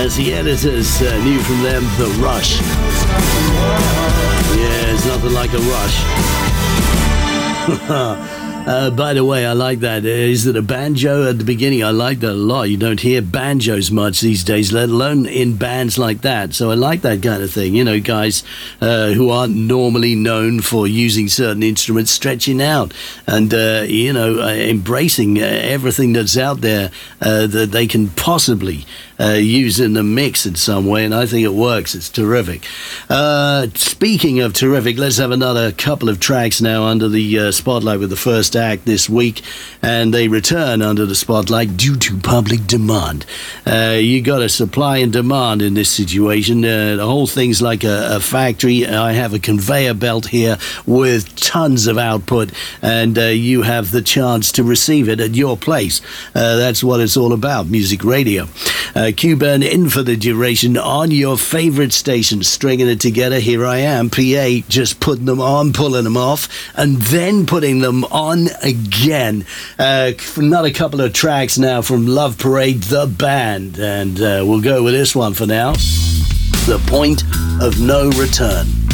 Yes, the Editors, new from them, The Rush. Yeah, it's nothing like a rush. By the way, I like that. Is it a banjo at the beginning? I like that a lot. You don't hear banjos much these days, let alone in bands like that. So I like that kind of thing. You know, guys who aren't normally known for using certain instruments stretching out and, embracing everything that's out there that they can possibly use in the mix in some way. And I think it works. It's terrific. Speaking of terrific, let's have another couple of tracks now under the spotlight with the first act this week, and they return under the spotlight due to public demand. You got a supply and demand in this situation. The whole thing's like a factory. I have a conveyor belt here with tons of output, and you have the chance to receive it at your place. That's what it's all about, music radio. Q-Burn in for the duration on your favorite station, stringing it together. Here I am, PA, just putting them on, pulling them off, and then putting them on again. Another couple of tracks now from Love Parade, the band, and we'll go with this one for now. The Point of No Return.